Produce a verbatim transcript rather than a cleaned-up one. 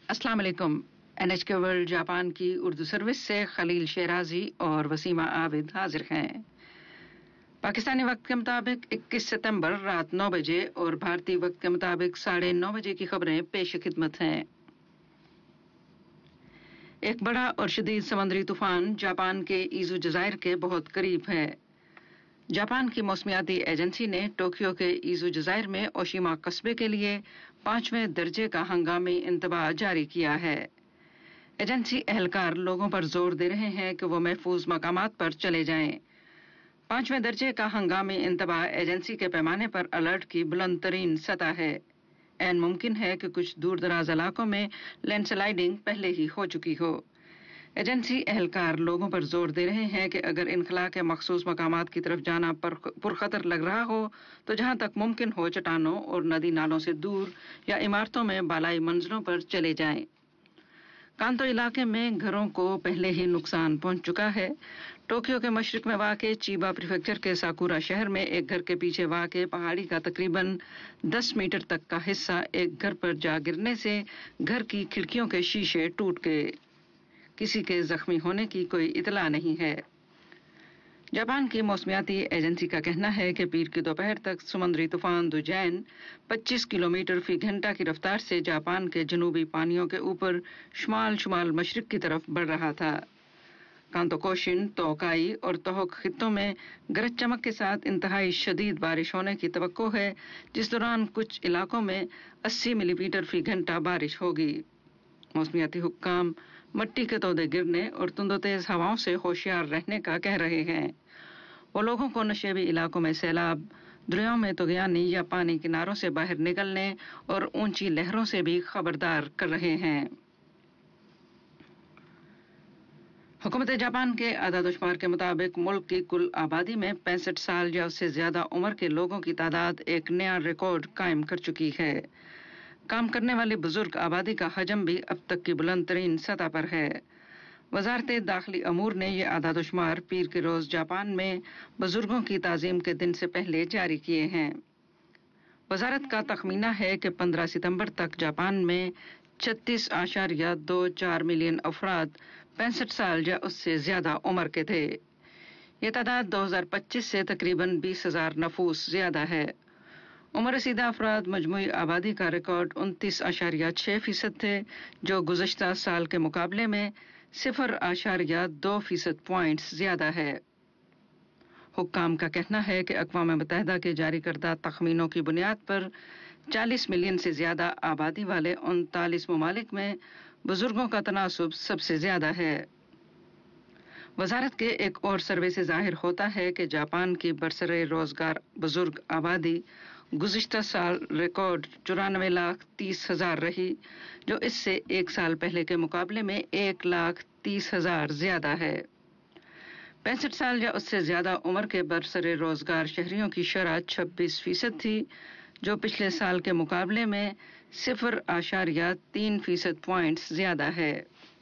अस्सलाम वालेकुम। N H के वर्ल्ड जापान की उर्दू सर्विस से खलील शेराजी और वसीमा आबिद हाजिर हैं। पाकिस्तानी वक्त के मुताबिक इक्कीस सितंबर रात नौ बजे और भारतीय वक्त के मुताबिक साढ़े नौ बजे की खबरें पेश खिदमत हैं। एक बड़ा और शदीद समुद्री तूफान जापान के ईजू जजायर के बहुत करीब है। जापान की मौसमियाती एजेंसी ने टोक्यो के ईजू जजायर में ओशिमा कस्बे के लिए पांचवें दर्जे का हंगामी इंतबाह जारी किया है। एजेंसी एहलकार लोगों पर जोर दे रहे हैं कि वो महफूज मकामात पर चले जाएं। पांचवें दर्जे का हंगामी इंतबाह एजेंसी के पैमाने पर अलर्ट की बुलंद तरीन सतह है। ऐन मुमकिन है कि कुछ दूर दराज इलाकों में लैंडस्लाइडिंग पहले ही हो चुकी हो। एजेंसी एहलकार लोगों पर जोर दे रहे हैं कि अगर इनखला के मखसूस मकामात की तरफ जाना पुरखतर लग रहा हो तो जहां तक मुमकिन हो चट्टानों और नदी नालों से दूर या इमारतों में बालाई मंजिलों पर चले जाएं। कांतो इलाके में घरों को पहले ही नुकसान पहुंच चुका है। टोक्यो के मशरिक में वाक़े चीबा प्रीफेक्चर के साकुरा शहर में एक घर के पीछे वाक़े पहाड़ी का तकरीबन दस मीटर तक का हिस्सा एक घर पर जा गिरने से घर की खिड़कियों के शीशे टूट गए। किसी के जख्मी होने की कोई इतला नहीं है। जापान की मौसमियाती एजेंसी का कहना है कि पीर की दोपहर तक समुद्री तूफान दुजैन पच्चीस किलोमीटर फी घंटा की रफ्तार से जापान के जनूबी पानियों के ऊपर शुमाल शुमाल मशरिक की तरफ बढ़ रहा था। कांतो कोशिन, तोकाई और तोहक खित्तों में गरज चमक के साथ इंतहाई शदीद बारिश होने की तवक्को है, जिस दौरान कुछ इलाकों में अस्सी मिलीमीटर फी घंटा बारिश होगी। मौसमियाती हुक्काम मट्टी के तोदे गिरने और तुंदो तेज हवाओं से होशियार रहने का कह रहे हैं। वो लोगों को नशेबी इलाकों में सैलाब, दरियाओं में तुगयानी या पानी किनारों से बाहर निकलने और ऊंची लहरों से भी खबरदार कर रहे हैं। हुकूमत जापान के आदादोशुमार के मुताबिक मुल्क की कुल आबादी में पैंसठ साल या उससे ज्यादा उम्र के लोगों की तादाद एक नया रिकॉर्ड कायम कर चुकी है। काम करने वाली बुजुर्ग आबादी का हजम भी अब तक की बुलंद तरीन सतह पर है। वजारत दाखिली अमूर ने यह आदादोशुमार पीर के रोज जापान में बुजुर्गों की ताजीम के दिन से पहले जारी किए हैं। वजारत का तखमीना है कि पंद्रह सितंबर तक जापान में छत्तीस आशारिया दो चार मिलियन अफराद पैंसठ साल या उससे ज्यादा उम्र के थे। यह तादाद दो हजार पच्चीस से तकरीबन बीस हजार नफूस ज्यादा है। उम्र रसीदा अफराद मजमूई आबादी का रिकॉर्ड उनतीस आशारिया छह फीसद थे, जो गुज़श्ता साल के मुकाबले में सिफर आशारिया दो फीसद पॉइंट्स ज्यादा है। हुक्काम का कहना है कि अक़वाम मुत्तहिदा के जारी करदा तखमीनों की बुनियाद पर चालीस मिलियन से ज्यादा आबादी वाले उनतालीस ममालिक में बुजुर्गों का तनासुब सबसे ज्यादा है। वजारत के एक और सर्वे से जाहिर होता है कि जापान की बरसरे रोजगार बुजुर्ग आबादी गुज़िश्ता साल रिकॉर्ड चौरानवे लाख तीस हजार रही, जो इससे एक साल पहले के मुकाबले में एक लाख तीस हजार ज्यादा है। पैंसठ साल या उससे ज्यादा उम्र के बरसरे रोजगार शहरियों की शरह छब्बीस फीसद थी, जो पिछले साल के मुकाबले में सिफर आशारिया तीन फीसद पॉइंट्स ज्यादा है।